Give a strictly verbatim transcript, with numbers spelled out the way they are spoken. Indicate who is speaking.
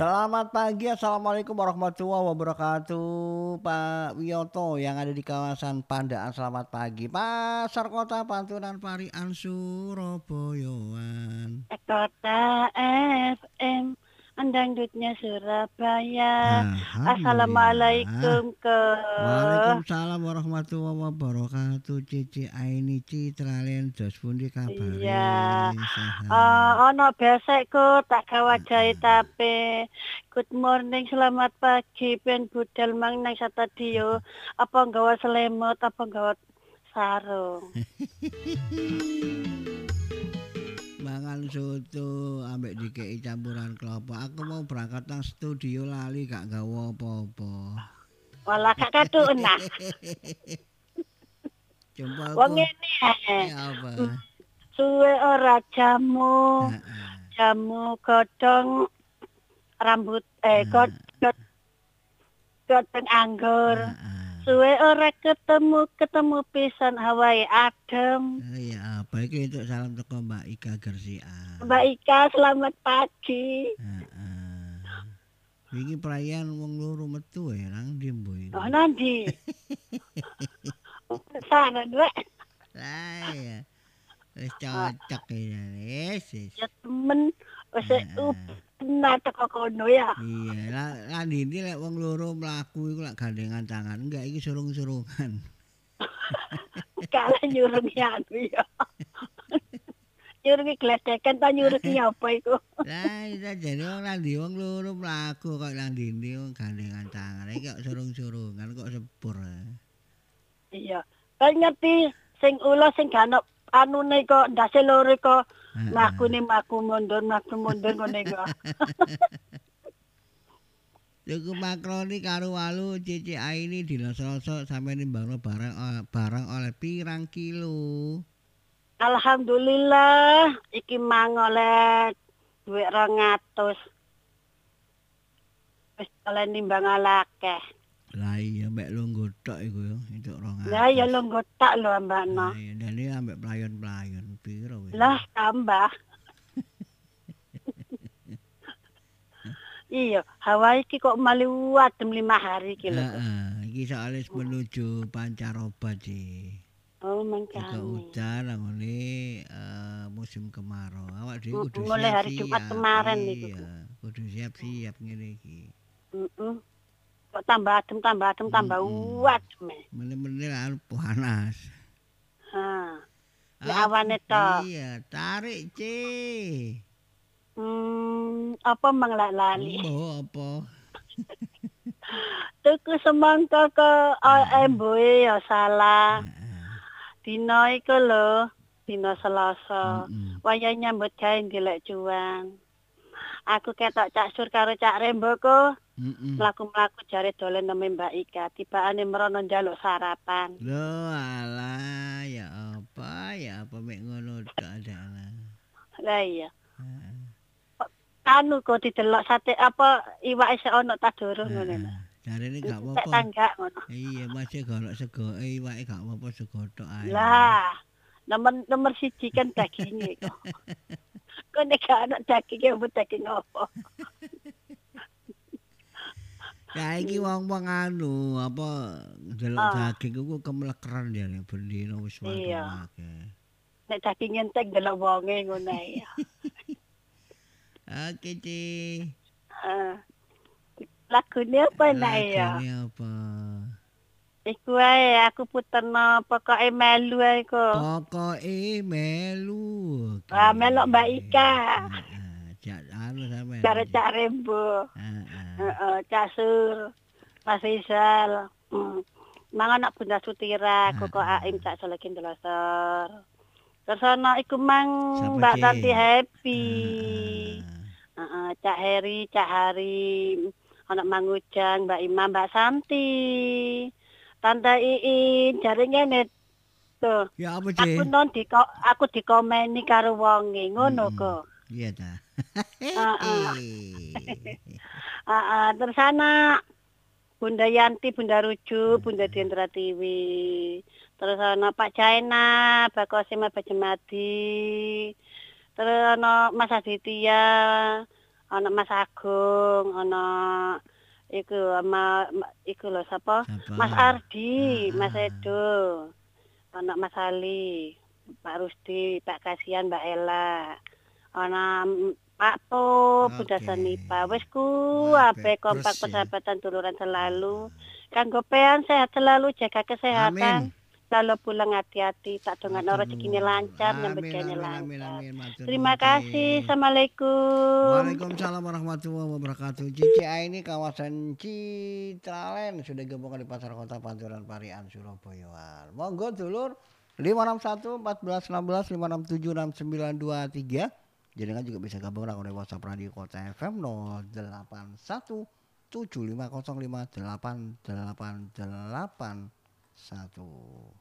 Speaker 1: Selamat pagi, assalamualaikum warahmatullahi wabarakatuh, Pak Wiyoto yang ada di kawasan Pandaan. Selamat pagi, Pasar Kota Panturan Parian Surabayaan.
Speaker 2: Kota F M Dangdutnya Surabaya.
Speaker 1: Alhamdulillah.
Speaker 2: Assalamualaikum ke
Speaker 1: Waalaikumsalam warahmatullahi wabarakatuh. Cici Aini Citra Lendos pundi kabare?
Speaker 2: iya. Uh,
Speaker 1: Sehat.
Speaker 2: ono besekku tak kawajahi tapi good morning, selamat pagi, ben budal mang nang satadiyo. Apa nggawa selemut, apa nggawa sarung.
Speaker 1: Mangan soto ambek dikei campuran kelapa. Aku mau berangkat nang studio lali gak nggawa apa-apa.
Speaker 2: Walah gak katuk nah. Wong
Speaker 1: Jempolku
Speaker 2: ngene ae.
Speaker 1: ya apa?
Speaker 2: Hmm, Suwe ora jamu,
Speaker 1: Heeh.
Speaker 2: jamu godhong rambut eh god
Speaker 1: Heeh.
Speaker 2: god godhong anggur.
Speaker 1: Heeh.
Speaker 2: Suwe ora ketemu ketemu pisan Hawaii adem.
Speaker 1: Oh ya apa iki untuk salam teko Mbak Ika Gersian.
Speaker 2: Mbak Ika selamat pagi.
Speaker 1: Heeh. Wingi perayaan wong loro metu ya nang ndi mbo iku.
Speaker 2: Oh nanti. Sana dua.
Speaker 1: Lah ya. Wis
Speaker 2: Ah,
Speaker 1: cocok ya wis. wis.
Speaker 2: ya temen wis up
Speaker 1: Heeh.
Speaker 2: nah teko kono ya.
Speaker 1: Iya, lah lah ndi lek wong loro mlaku iku lak gandengan tangan. Enggak iki surung-surungan.
Speaker 2: Kalah nyurungi anu ya. Nyurungi gledekan ta nyurungi apa iku?
Speaker 1: Lah iya jane wong lah ndi wong loro mlaku kok nang ndi wong gandengan tangan. Iki kok surung-surungan kok sepur.
Speaker 2: Iya. Kan ngerti sing ula sing gak ono anune kok ndase loro kok
Speaker 1: Heeh.
Speaker 2: mlakune mlaku mundur mlaku mundur ngene kok.
Speaker 1: Tuku makroni karo walu Cici Aini dina Selasa sampe nimbangno barang eh, barang oleh pirang kilo.
Speaker 2: Alhamdulillah iki mang oleh dhuwit rong atus. Wis oleh nimbang akeh.
Speaker 1: Lah iya mbek lungguh tok iku ya, entuk
Speaker 2: Lah ya
Speaker 1: rong atus.
Speaker 2: lo gotak lho mbakno.
Speaker 1: Lah iya dene ambek playon-playon piro wis.
Speaker 2: Lah tambah. Iya, Hawaii iki kok malu adem lima hari iki lho.
Speaker 1: Heeh, iki soalnya menuju pancaroba sih.
Speaker 2: Oh,
Speaker 1: Jika
Speaker 2: mangkane.
Speaker 1: hujan ngene eh, musim kemarau. Awak dhewe
Speaker 2: Mm,
Speaker 1: kudu
Speaker 2: mulai hari Jumat
Speaker 1: siap-siap.
Speaker 2: kemarin niku.
Speaker 1: Iya, kudu siap-siap ngene iki.
Speaker 2: Heeh. Kok tambah adem, tambah adem, tambah
Speaker 1: Heeh.
Speaker 2: adem.
Speaker 1: Meneh-meneh lah panas.
Speaker 2: Ha. Nek
Speaker 1: Aku
Speaker 2: awane tok.
Speaker 1: iya, tarik C.
Speaker 2: Hmm, apa mang lak lali?
Speaker 1: Embo apa?
Speaker 2: Tuku semangka ke uh,
Speaker 1: Heeh.
Speaker 2: emboe ya salah.
Speaker 1: Heeh.
Speaker 2: Dina iku lho, dina Selasa.
Speaker 1: Heeh.
Speaker 2: Wayah nyambut gawe ndelek cuan. Aku ketok Cak Sur karo Cak Rembo ku
Speaker 1: Heeh.
Speaker 2: mlaku-mlaku jare dolen neme Mbak Ika. Tibakane merono njaluk sarapan.
Speaker 1: Loh alah ya apa ya apa mek ngono tok adalah.
Speaker 2: Lah iya.
Speaker 1: Heeh.
Speaker 2: Anu kok didelok sate apa iwake sik ono ta durung ngono lho.
Speaker 1: Heeh. Jarene gak
Speaker 2: Tek
Speaker 1: apa-apa.
Speaker 2: tangga ngono.
Speaker 1: Iya masih gak ono segoke iwake gak apa-apa sego tok ae.
Speaker 2: Lah, nomor nomor siji kan dagingnya kok. Kok nek gak ono dagingnya mbok daging apa?
Speaker 1: Saiki wong-wong anu apa ndelok
Speaker 2: Ah,
Speaker 1: daging iku kemlekeran jane bendina wis
Speaker 2: iya.
Speaker 1: matur akeh.
Speaker 2: Nek daging entek delok wonge ngono ae ya.
Speaker 1: Oke, Ci.
Speaker 2: Ah, lagune apa enak ya?
Speaker 1: Lagune apa?
Speaker 2: Iku ae aku puterno pokoke melu ae kok.
Speaker 1: Pokoke melu. Oke.
Speaker 2: Ah, melok Mbak Ika.
Speaker 1: Heeh, jak anu sampean.
Speaker 2: Karo Cak Rembo.
Speaker 1: Heeh.
Speaker 2: Heeh, Cak Sur, Mas Rizal. Hmm. Mang anak Bunda Sutira, Koko Aim, Cak Solekin Delosor. Terus ana iku mang
Speaker 1: Sapa,
Speaker 2: Mbak
Speaker 1: Ci?
Speaker 2: Tanti Happy.
Speaker 1: Heeh.
Speaker 2: Heeh, Cak Heri, Cak Harim. Ana Mang Ujang, Mbak Imam, Mbak Santi. Tante Iin, jare ngene tuh.
Speaker 1: Ya apa,
Speaker 2: Aku
Speaker 1: Ci?
Speaker 2: non di aku dikomeni karo wonge, ngono
Speaker 1: Mm-mm.
Speaker 2: kok.
Speaker 1: Iya ta.
Speaker 2: Heeh. Heeh, terus ana Bunda Yanti, Bunda Ruju, Bunda Dendra Tiwi. Terus ana Pak Jaina, Pak Kosim, Pak Jemadi. Terus ana Mas Aditya, ana Mas Agung, ana iku ama ma- iku lho sapa? Mas
Speaker 1: Siapa?
Speaker 2: Ardi, Mas
Speaker 1: Ah,
Speaker 2: Edo, ana Mas Ali, Pak Rusdi, Pak Kasihan, Mbak Ela, ana mm, Pak Po,
Speaker 1: ah.
Speaker 2: Bunda
Speaker 1: Oke.
Speaker 2: Sanipa. Wis ku
Speaker 1: Wape
Speaker 2: ape
Speaker 1: terus
Speaker 2: kompak
Speaker 1: ya.
Speaker 2: persahabatan duluran selalu. Kanggo pean sehat selalu, jaga
Speaker 1: Amin.
Speaker 2: kesehatan. Lalu pulang hati-hati, tak dongakno
Speaker 1: Matur
Speaker 2: rezekine
Speaker 1: nuwun.
Speaker 2: lancar, nyambut
Speaker 1: Amin
Speaker 2: gawe
Speaker 1: amin amin
Speaker 2: lancar.
Speaker 1: amin matur
Speaker 2: Terima
Speaker 1: nuwun
Speaker 2: kasih.
Speaker 1: Ci.
Speaker 2: Assalamualaikum.
Speaker 1: Waalaikumsalam warahmatullahi wabarakatuh. Cici A ini kawasan Citraland sudah gabungan di Pasar Kota Panturan Parian Surabaya. Monggo dulur lima enam satu empat belas enam belas lima enam tujuh enam sembilan dua tiga. Jenengan juga bisa gabung oleh WhatsApp Radio Kota F M nol delapan satu tujuh lima nol lima delapan delapan delapan satu.